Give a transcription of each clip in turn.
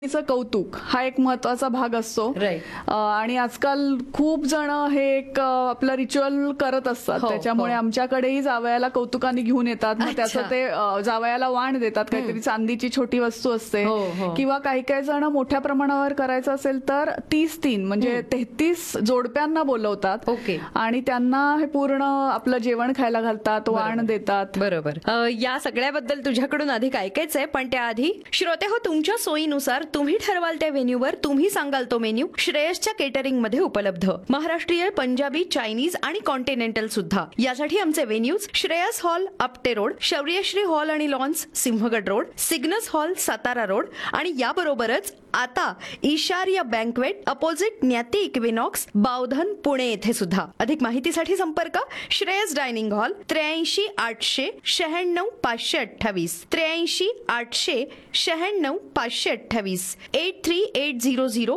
तिचं कौतुक हा एक महत्वाचा भाग असतो. Right. आणि आजकाल खूप जण हे एक आपलं रिच्युअल करत असतात. हो, त्याच्यामुळे हो. आमच्याकडेही जावयाला कौतुकाने घेऊन येतात. मग त्याचं अच्छा. ते जावयाला वाण देतात. काहीतरी चांदीची छोटी वस्तू असते हो, हो. किंवा काही काही जण मोठ्या प्रमाणावर करायचं असेल तर 30 म्हणजे 33 जोडप्यांना बोलवतात. ओके. आणि त्यांना हे पूर्ण आपलं जेवण खायला घालतात, वाण बरोबर. देतात. बरोबर. या सगळ्याबद्दल तुझ्याकडून अधिक ऐकायचंय, पण त्याआधी श्रोते हो, तुमच्या सोयीनुसार तुम्ही ठरवाल त्या व्हेन्यूवर तुम्ही सांगाल तो मेन्यू श्रेयसच्या केटरिंग मध्ये उपलब्ध. महाराष्ट्रीय, पंजाबी, चायनीज आणि कॉन्टिनेंटल सुद्धा. यासाठी आमचे venues Shreyas hall, Apte road, शौर्यश्री hall आणि lawns, Sinhagad road, Cygnus hall, Satara road आणि याबरोबरच आता ईशार्य banquet opposite Nyati equinox, Bavdhan, Pune येथे सुद्धा. अधिक माहितीसाठी संपर्क Shreyas dining hall 83 800 96 528 83 800 96 528 8380096528.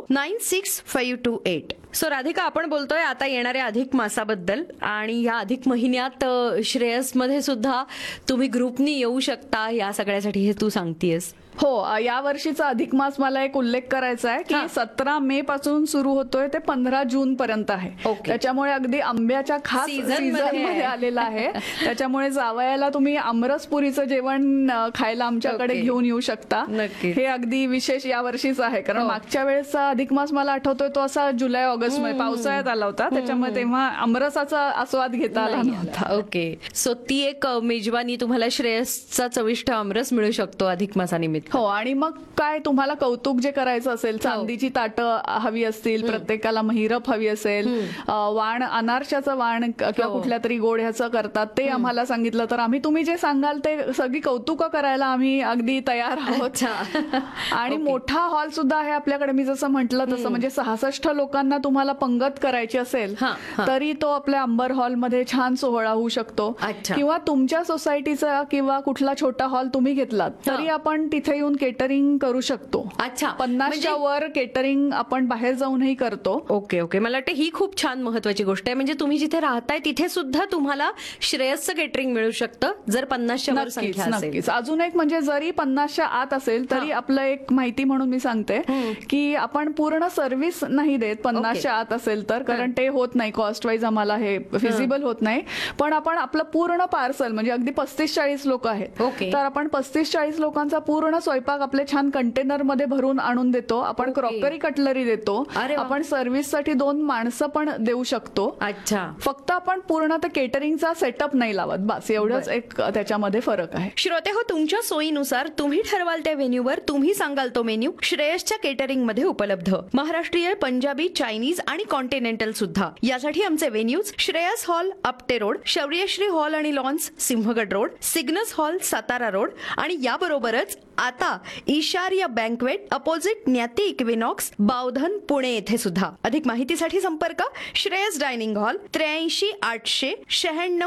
So Radhika, आपण बोलतोय आता येणाऱ्या अधिक मासाबद्दल, आणि या अधिक महिन्यात श्रेयस मध्ये सुद्धा तुम्ही ग्रुपनी येऊ शकता. या सगळ्यासाठी हे तू सांगतेस. हो, या वर्षीचा अधिक मास मला एक उल्लेख करायचा आहे की हा. 17 मे पासून सुरू होतोय ते 15 जून पर्यंत आहे. ओके. त्याच्यामुळे अगदी आंब्याच्या खास सीझन मध्ये सीझन मध्ये आहे. आलेला आहे. त्याच्यामुळे जावयाला तुम्ही आमरसपुरीचं जेवण खायला आमच्याकडे ओके. घेऊन येऊ शकता. नक्कीच. हे अगदी विशेष या वर्षीच आहे, कारण हो. मागच्या वेळेसचा अधिक मास मला आठवतोय तो असा जुलै ऑगस्ट मध्ये पावसाळ्यात आला होता. त्याच्यामुळे तेव्हा आमरसाचा आस्वाद घेता आला नव्हता. ओके. सो ती एक मेजवानी तुम्हाला श्रेयसचा चविष्ट आमरस मिळू शकतो अधिक मासानिमित्त. हो, आणि मग काय तुम्हाला कौतुक जे करायचं असेल, चांदीची ताटं हवी असतील, प्रत्येकाला महिरप हवी असेल, वाण अनारशाचं वाण किंवा हो. कुठल्या तरी गोड ह्याचं करतात ते आम्हाला सांगितलं तर आम्ही तुम्ही जे सांगाल ते सगळी कौतुक करायला आम्ही अगदी तयार आहोत. अच्छा. आणि ओके. मोठा हॉल सुद्धा आहे आपल्याकडे. मी जसं म्हटलं तसं म्हणजे 66 लोकांना तुम्हाला पंगत करायची असेल हा, हा. तरी तो आपल्या अंबर हॉलमध्ये छान सोहळा होऊ शकतो. अच्छा. किंवा तुमच्या सोसायटीचा किंवा कुठला छोटा हॉल तुम्ही घेतलात तरी आपण तिथे येऊन केटरिंग करू शकतो. अच्छा. 50च्या वर केटरिंग आपण बाहेर जाऊनही करतो. Okay okay. मला वाटतं ही खूप छान महत्वाची गोष्ट आहे. म्हणजे तुम्ही जिथे राहताय तिथे सुद्धा तुम्हाला श्रेयसचं केटरिंग मिळू शकतं जर 50च्या वर नक्कीच संख्या असेल. नक्कीच. अजून एक म्हणजे जरी 50च्या आत असेल तरी आपलं एक माहिती म्हणून मी सांगते की आपण पूर्ण सर्व्हिस नाही देत 50च्या आत असेल तर, कारण ते होत नाही, कॉस्ट वाईज आम्हाला हे फिजिबल होत नाही. पण आपण आपलं पूर्ण पार्सल म्हणजे अगदी 35-40 लोक आहेत ओके. तर आपण 35-40 लोकांचा पूर्ण स्वयंपाक आपले छान कंटेनर मध्ये भरून आणून देतो. आपण ओके. क्रॉकरी कटलरी देतो. अरे वा. आपण सर्व्हिससाठी 2 माणसं पण देऊ शकतो. अच्छा. फक्त आपण पूर्ण ते केटरिंगचा सेटअप नाही लावत, बस एवढंच एक त्याच्यामध्ये फरक आहे. श्रोते हो, तुमच्या सोयीनुसार तुम्ही ठरवाल त्या व्हेन्यूवर तुम्ही सांगाल तो मेन्यू श्रेयसच्या केटरिंग मध्ये उपलब्ध. महाराष्ट्रीय, पंजाबी, चायनीज आणि कॉन्टिनेंटल सुद्धा. यासाठी आमचे venues Shreyas hall, Apte road, शौर्यश्री hall आणि lawns, Sinhagad road, Cygnus hall, Satara road आणि याबरोबरच आता ईशार्य banquet opposite Nyati equinox, Bavdhan, Pune येथे सुद्धा. अधिक माहितीसाठी संपर्क Shreyas dining hall 83 800 96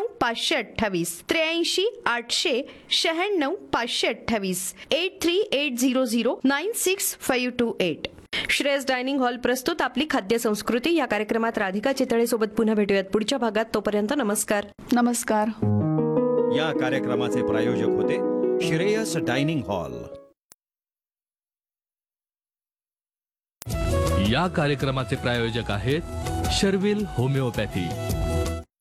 528 83 800 96 528 8380096528. Shreyas dining hall प्रस्तुत आपली खाद्य संस्कृती या कार्यक्रमात राधिका चितळे सोबत पुन्हा भेटूयात पुढच्या भागात. तोपर्यंत नमस्कार. नमस्कार. या कार्यक्रमाचे प्रायोजक होते श्रेयस डायनिंग हॉल. या कार्यक्रमाचे प्रायोजक आहेत शर्विल होमिओपॅथी.